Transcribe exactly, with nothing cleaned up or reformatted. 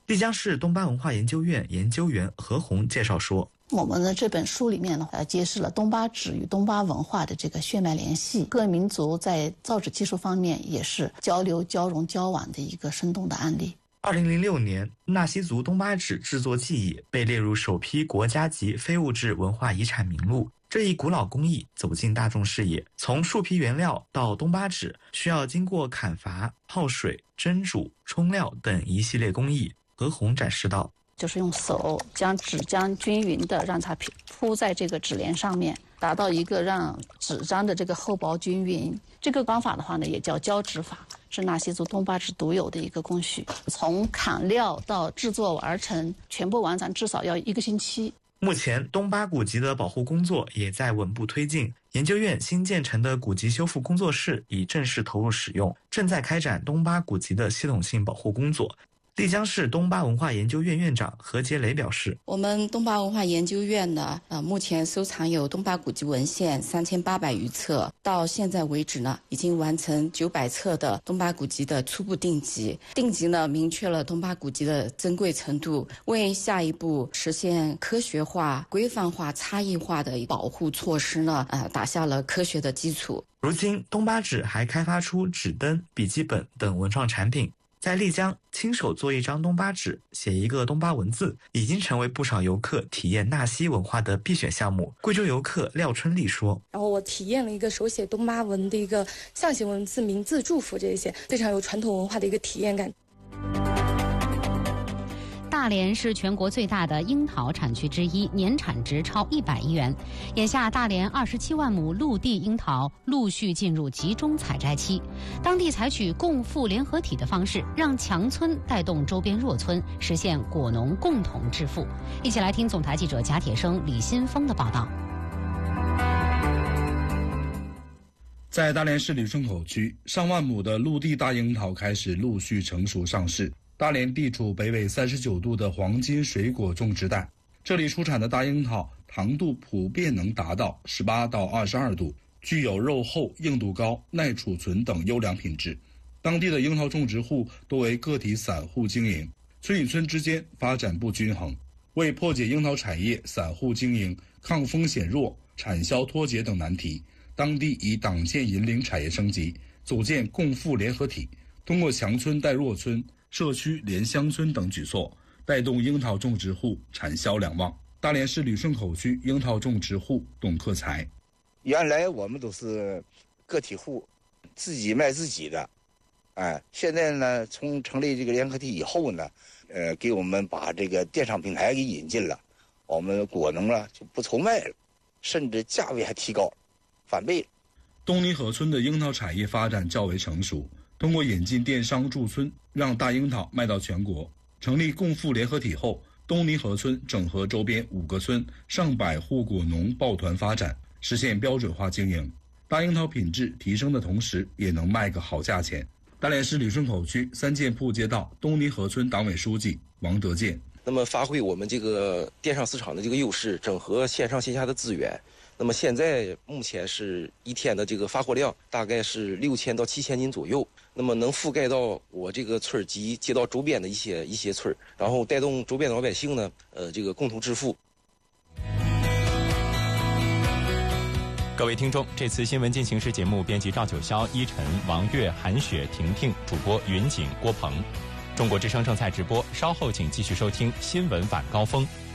丽江市东巴文化研究院研究员何红介绍说， 我们的这本书里面呢，呃，揭示了东巴纸与东巴文化的这个血脉联系，各民族在造纸技术方面也是交流、交融、交往的一个生动的案例。 二零零六年，纳西族东巴纸制作技艺被列入首批国家级非物质文化遗产名录。这一古老工艺走进大众视野，从树皮原料到东巴纸，需要经过砍伐、泡水、蒸煮、冲料等一系列工艺。何红展示道， 就是用手将纸浆均匀的让它铺在这个纸帘上面，达到一个让纸张的这个厚薄均匀。这个方法的话呢，也叫交纸法，是纳西族东巴纸独有的一个工序。从砍料到制作完成，全部完成至少要一个星期。 目前东巴古籍的保护工作也在稳步推进，研究院新建成的古籍修复工作室已正式投入使用，正在开展东巴古籍的系统性保护工作。丽江市东巴文化研究院院长何杰雷表示， 我们东巴文化研究院呢，呃，目前收藏有东巴古籍文献三千八百余册，到现在为止呢，已经完成九百册的东巴古籍的初步定级。定级呢，明确了东巴古籍的珍贵程度，为下一步实现科学化、规范化、差异化的保护措施呢，呃，打下了科学的基础。 如今，东巴纸还开发出纸灯、笔记本等文创产品。在丽江，亲手做一张东巴纸，写一个东巴文字，已经成为不少游客体验纳西文化的必选项目。贵州游客廖春丽说：“ 然后我体验了一个手写东巴文的一个象形文字、名字、祝福这些，非常有传统文化的一个体验感。” 大连是全国最大的樱桃产区之一，年产值超一百亿元。眼下，大连二十七万亩陆地樱桃陆续进入集中采摘期，当地采取共富联合体的方式，让强村带动周边弱村，实现果农共同致富。一起来听总台记者贾铁生、李新峰的报道。 在大连市旅顺口区，上万亩的陆地大樱桃开始陆续成熟上市。大连地处北纬三十九度的黄金水果种植带，这里出产的大樱桃糖度普遍能达到十八到二十二度，具有肉厚、硬度高、耐储存等优良品质。当地的樱桃种植户多为个体散户经营，村与村之间发展不均衡。为破解樱桃产业散户经营抗风险弱、产销脱节等难题，当地以党建引领产业升级，组建共富联合体，通过强村带弱村、社区连乡村等举措，带动樱桃种植户产销两旺。大连市旅顺口区樱桃种植户董克才： 原来我们都是个体户，自己卖自己的，哎，现在呢，从成立这个联合体以后呢，呃，给我们把这个电商平台给引进了，我们果农呢就不愁卖了，甚至价位还提高，翻倍了。 东泥河村的樱桃产业发展较为成熟。通过引进电商驻村，让大樱桃卖到全国。成立共富联合体后，东泥河村整合周边五个村上百户果农抱团发展，实现标准化经营。大樱桃品质提升的同时，也能卖个好价钱。大连市旅顺口区三件铺街道东泥河村党委书记王德建： 那么发挥我们这个电商市场的这个优势，整合线上线下的资源。那么现在目前是一天的这个发货量大概是六千到七千斤左右，那么能覆盖到我这个村及街道周边的一些一些村，然后带动周边的老百姓呢，呃，这个共同致富。 各位听众，这次新闻进行时节目编辑赵九霄、依晨、王悦、韩雪、婷婷，主播云锦、郭鹏。中国之声正在直播，稍后请继续收听新闻晚高峰。